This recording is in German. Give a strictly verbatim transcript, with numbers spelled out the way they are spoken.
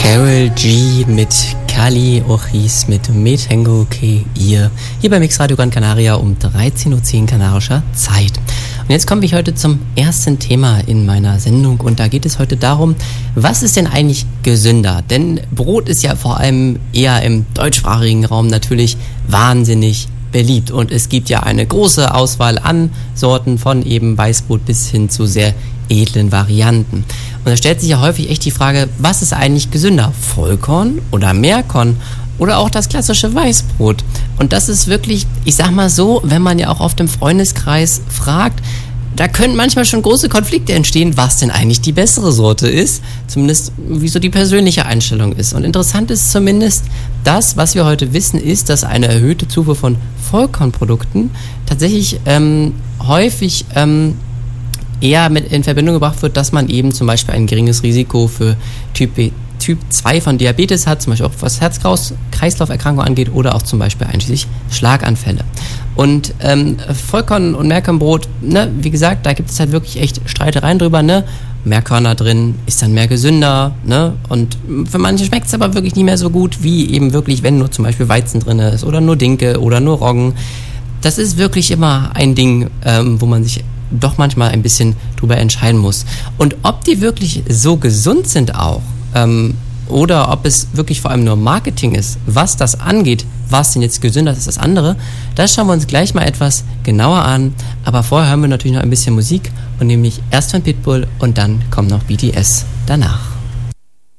Karol G mit Kali Ochis mit Metengo Ke ihr hier bei Mix Radio Gran Canaria um dreizehn Uhr zehn kanarischer Zeit. Und jetzt komme ich heute zum ersten Thema in meiner Sendung und da geht es heute darum, was ist denn eigentlich gesünder? Denn Brot ist ja vor allem eher im deutschsprachigen Raum natürlich wahnsinnig beliebt und es gibt ja eine große Auswahl an Sorten von eben Weißbrot bis hin zu sehr edlen Varianten. Und da stellt sich ja häufig echt die Frage, was ist eigentlich gesünder? Vollkorn oder Mehrkorn oder auch das klassische Weißbrot? Und das ist wirklich, ich sag mal so, wenn man ja auch oft im Freundeskreis fragt, da können manchmal schon große Konflikte entstehen, was denn eigentlich die bessere Sorte ist, zumindest wie so die persönliche Einstellung ist. Und interessant ist zumindest, das, was wir heute wissen, ist, dass eine erhöhte Zufuhr von Vollkornprodukten tatsächlich ähm, häufig ähm, eher mit in Verbindung gebracht wird, dass man eben zum Beispiel ein geringes Risiko für Typ B, Typ zwei von Diabetes hat, zum Beispiel auch was Herz-Kreislauf-Erkrankungen angeht oder auch zum Beispiel einschließlich Schlaganfälle. Und ähm, Vollkorn- und Mehrkornbrot, ne, wie gesagt, da gibt es halt wirklich echt Streitereien drüber, ne? Mehrkörner drin ist dann mehr gesünder, ne? Und für manche schmeckt es aber wirklich nicht mehr so gut, wie eben wirklich, wenn nur zum Beispiel Weizen drin ist oder nur Dinkel oder nur Roggen. Das ist wirklich immer ein Ding, ähm, wo man sich doch manchmal ein bisschen drüber entscheiden muss. Und ob die wirklich so gesund sind auch, ähm, oder ob es wirklich vor allem nur Marketing ist, was das angeht, was denn jetzt gesünder ist als das andere, das schauen wir uns gleich mal etwas genauer an. Aber vorher hören wir natürlich noch ein bisschen Musik und nämlich erst von Pitbull und dann kommt noch B T S danach.